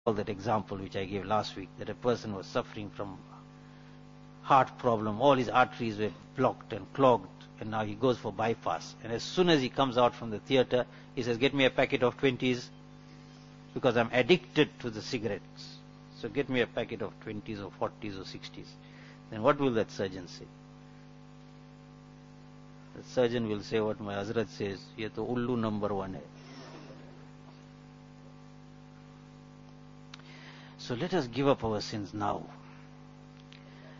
that example which I gave last week, that a person was suffering from heart problem, all his arteries were blocked and clogged, and now he goes for bypass. And as soon as he comes out from the theater, he says, get me a packet of 20s, because I'm addicted to the cigarettes. So get me a packet of 20s or 40s or 60s. Then what will that surgeon say? The surgeon will say what my Hazrat says, ye to ullu number 1 hai. So let us give up our sins now.